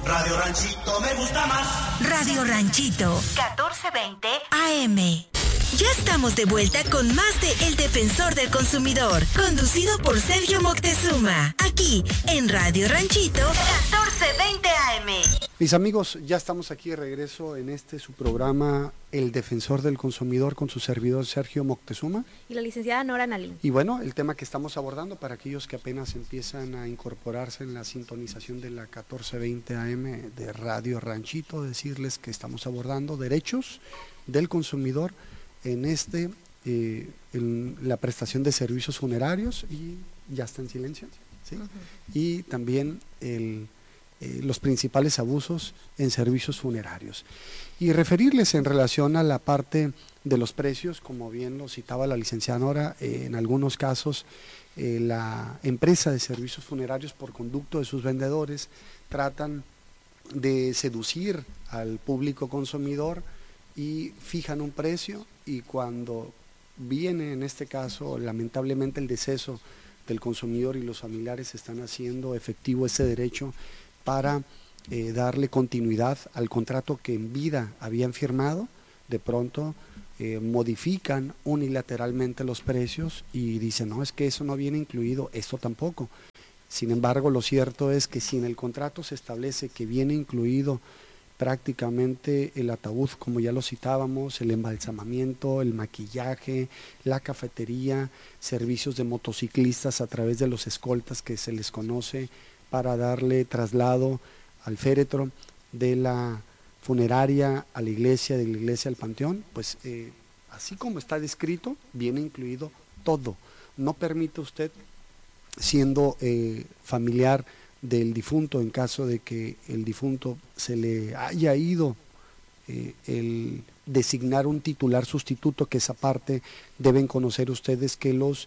Radio Ranchito me gusta más. Radio Ranchito 1420 AM. Ya estamos de vuelta con más de El Defensor del Consumidor, conducido por Sergio Moctezuma, aquí en Radio Ranchito 1420 AM. Mis amigos, ya estamos aquí de regreso en su programa El Defensor del Consumidor con su servidor Sergio Moctezuma. Y la licenciada Nora Nalín. Y bueno, el tema que estamos abordando para aquellos que apenas empiezan a incorporarse en la sintonización de la 1420 AM de Radio Ranchito, decirles que estamos abordando derechos del consumidor en en la prestación de servicios funerarios, y ya está en silencio, ¿sí? Uh-huh. Y también los principales abusos en servicios funerarios. Y referirles en relación a la parte de los precios, como bien lo citaba la licenciada Nora, en algunos casos la empresa de servicios funerarios, por conducto de sus vendedores, tratan de seducir al público consumidor y fijan un precio, y cuando viene, en este caso, lamentablemente el deceso del consumidor y los familiares están haciendo efectivo ese derecho para darle continuidad al contrato que en vida habían firmado, de pronto modifican unilateralmente los precios y dicen, no, es que eso no viene incluido, esto tampoco. Sin embargo, lo cierto es que si en el contrato se establece que viene incluido prácticamente el ataúd, como ya lo citábamos, el embalsamamiento, el maquillaje, la cafetería, servicios de motociclistas a través de los escoltas que se les conoce para darle traslado al féretro de la funeraria a la iglesia, de la iglesia al panteón, pues así como está descrito, viene incluido todo. No permite usted, siendo familiar del difunto, en caso de que el difunto se le haya ido el designar un titular sustituto, que esa parte deben conocer ustedes que los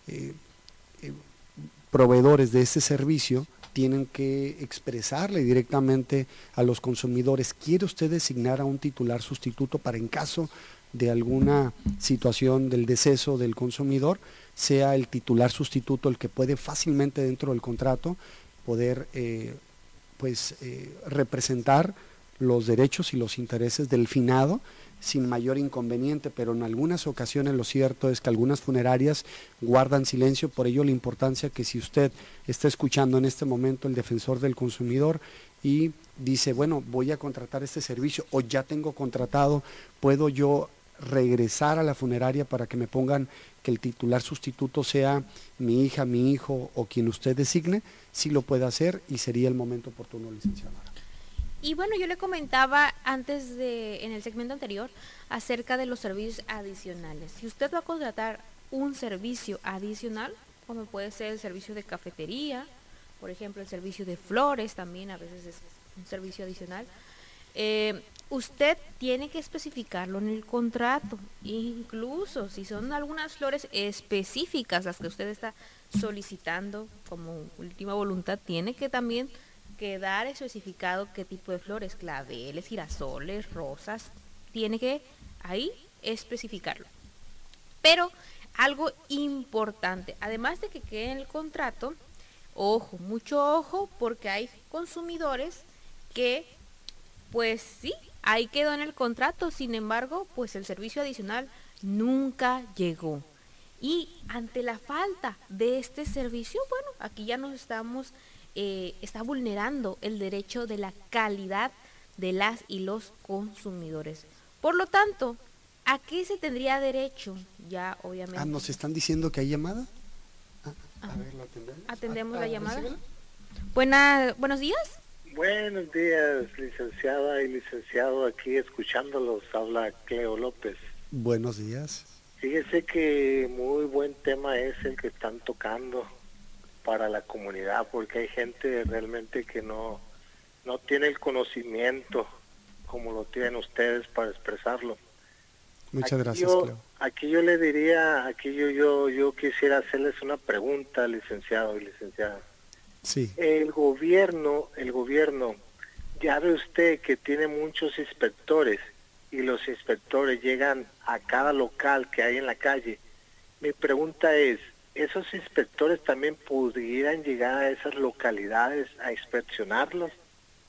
proveedores de este servicio tienen que expresarle directamente a los consumidores, ¿quiere usted designar a un titular sustituto para en caso de alguna situación del deceso del consumidor, sea el titular sustituto el que puede fácilmente dentro del contrato poder representar los derechos y los intereses del finado sin mayor inconveniente? Pero en algunas ocasiones lo cierto es que algunas funerarias guardan silencio, por ello la importancia que si usted está escuchando en este momento El Defensor del Consumidor y dice, bueno, voy a contratar este servicio o ya tengo contratado, ¿puedo yo regresar a la funeraria para que me pongan que el titular sustituto sea mi hija, mi hijo o quien usted designe? Sí lo puede hacer y sería el momento oportuno, licenciada. Y bueno, yo le comentaba en el segmento anterior acerca de los servicios adicionales. Si usted va a contratar un servicio adicional, como puede ser el servicio de cafetería, por ejemplo el servicio de flores también a veces es un servicio adicional, usted tiene que especificarlo en el contrato, incluso si son algunas flores específicas las que usted está solicitando como última voluntad, tiene que también quedar especificado qué tipo de flores, claveles, girasoles, rosas, tiene que ahí especificarlo. Pero algo importante, además de que quede en el contrato, ojo, mucho ojo, porque hay consumidores que pues sí, ahí quedó en el contrato, sin embargo, pues el servicio adicional nunca llegó. Y ante la falta de este servicio, bueno, aquí ya nos está vulnerando el derecho de la calidad de las y los consumidores. Por lo tanto, ¿a qué se tendría derecho? Ya, obviamente. ¿Nos están diciendo que hay llamada? A ver, ¿lo atendemos? ¿Atendemos la llamada? Buenos días. Buenos días, licenciada y licenciado, aquí escuchándolos, habla Cleo López. Buenos días. Fíjese que muy buen tema es el que están tocando para la comunidad, porque hay gente realmente que no tiene el conocimiento como lo tienen ustedes para expresarlo. Muchas gracias, Cleo. Aquí yo le diría, yo quisiera hacerles una pregunta, licenciado y licenciada. Sí. El gobierno, ya ve usted que tiene muchos inspectores y los inspectores llegan a cada local que hay en la calle. Mi pregunta es, ¿esos inspectores también pudieran llegar a esas localidades a inspeccionarlos?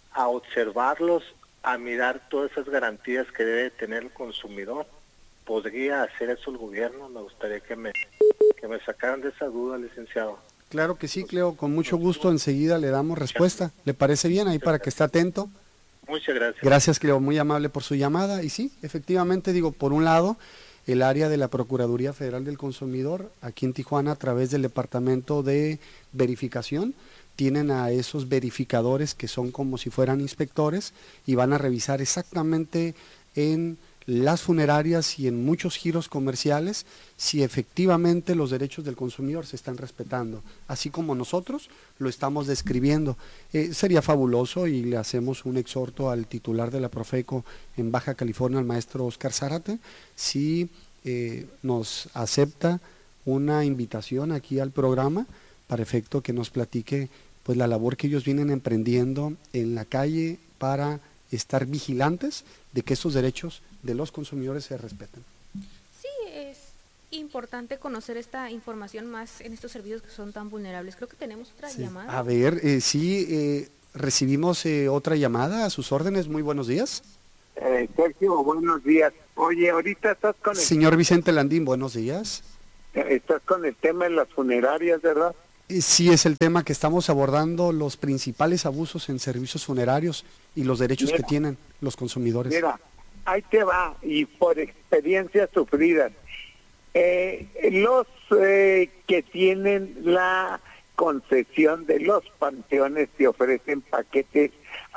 a observarlos, a mirar todas esas garantías que debe tener el consumidor. ¿Podría hacer eso el gobierno? Me gustaría que me sacaran de esa duda, licenciado. Claro que sí, Cleo, con mucho gusto enseguida le damos respuesta. ¿Le parece bien ahí para que esté atento? Muchas gracias. Gracias, Cleo, muy amable por su llamada. Y sí, efectivamente, digo, por un lado, el área de la Procuraduría Federal del Consumidor, aquí en Tijuana, a través del Departamento de Verificación, tienen a esos verificadores que son como si fueran inspectores y van a revisar exactamente en las funerarias y en muchos giros comerciales si efectivamente los derechos del consumidor se están respetando, así como nosotros lo estamos describiendo. Sería fabuloso y le hacemos un exhorto al titular de la Profeco en Baja California, al maestro Oscar Zárate, si nos acepta una invitación aquí al programa para efecto que nos platique pues la labor que ellos vienen emprendiendo en la calle para estar vigilantes de que esos derechos de los consumidores se respeten. Sí, es importante conocer esta información más en estos servicios que son tan vulnerables. Creo que tenemos otra llamada. A ver, recibimos otra llamada a sus órdenes. Muy buenos días. Sergio, buenos días. Oye, ahorita estás con el... Señor Vicente Landín, buenos días. Estás con el tema de las funerarias, ¿verdad? Sí, es el tema que estamos abordando, los principales abusos en servicios funerarios y los derechos que tienen los consumidores. Mira, ahí te va, y por experiencias sufridas. Los que tienen la concesión de los panteones te ofrecen paquetes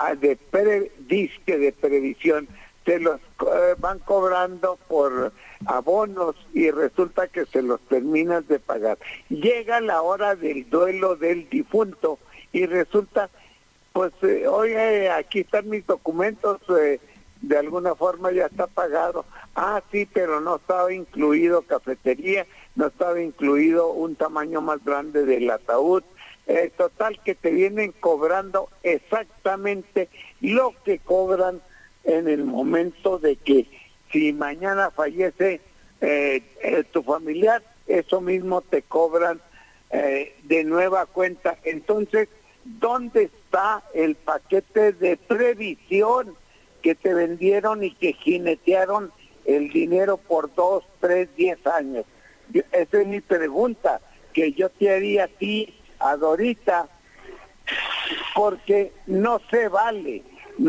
de previsión, te los van cobrando por abonos y resulta que se los terminas de pagar. Llega la hora del duelo del difunto y resulta, pues, oye, aquí están mis documentos, de alguna forma ya está pagado. Ah, sí, pero no estaba incluido cafetería, no estaba incluido un tamaño más grande del ataúd. Total que te vienen cobrando exactamente lo que cobran en el momento de que si mañana fallece tu familiar, eso mismo te cobran de nueva cuenta. Entonces, ¿dónde está el paquete de previsión que te vendieron y que jinetearon el dinero por 2, 3, 10 años? Esa es mi pregunta que yo te haría a ti, a Dorita, porque no se vale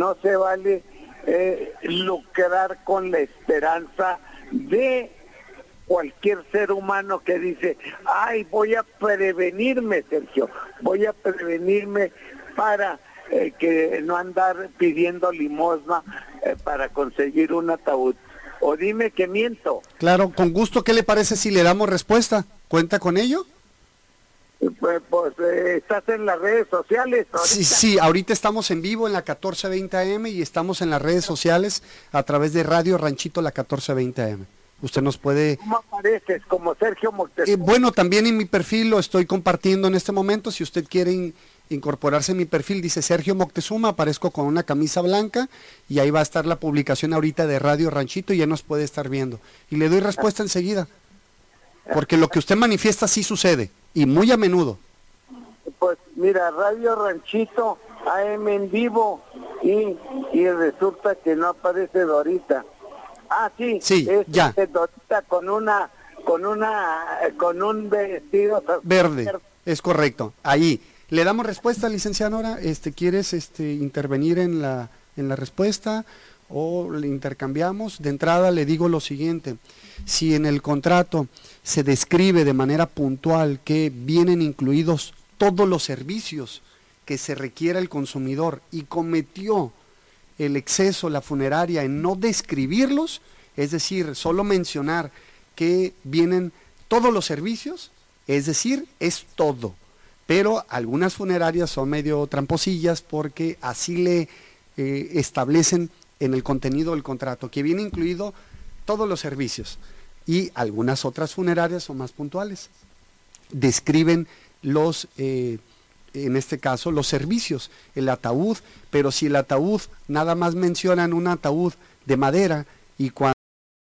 lucrar con la esperanza de cualquier ser humano que dice, ay, voy a prevenirme, Sergio, voy a prevenirme para que no andar pidiendo limosna para conseguir un ataúd. O dime que miento. Claro, con gusto. ¿Qué le parece si le damos respuesta? ¿Cuenta con ello? Pues estás en las redes sociales ahorita. Sí, ahorita estamos en vivo en la 1420 AM y estamos en las redes sociales a través de Radio Ranchito la 1420 AM. Usted nos puede... ¿Cómo apareces? Como Sergio Moctezuma. Bueno, también en mi perfil lo estoy compartiendo en este momento. Si usted quiere incorporarse en mi perfil, dice Sergio Moctezuma, aparezco con una camisa blanca y ahí va a estar la publicación ahorita de Radio Ranchito y ya nos puede estar viendo. Y le doy respuesta enseguida, porque lo que usted manifiesta sí sucede. Y muy a menudo. Pues mira, Radio Ranchito, AM en vivo, y resulta que no aparece Dorita. Ah, sí, es ya. Dorita con un vestido verde, es correcto. Ahí. Le damos respuesta, licenciada Nora. ¿Quieres intervenir en la respuesta o le intercambiamos? De entrada le digo lo siguiente: si en el contrato se describe de manera puntual que vienen incluidos todos los servicios que se requiera el consumidor y cometió el exceso la funeraria en no describirlos, es decir, solo mencionar que vienen todos los servicios, es decir, es todo. Pero algunas funerarias son medio tramposillas porque así le establecen en el contenido del contrato, que viene incluido todos los servicios. Y algunas otras funerarias son más puntuales. Describen los, en este caso, los servicios, el ataúd, pero si el ataúd nada más mencionan un ataúd de madera y cuando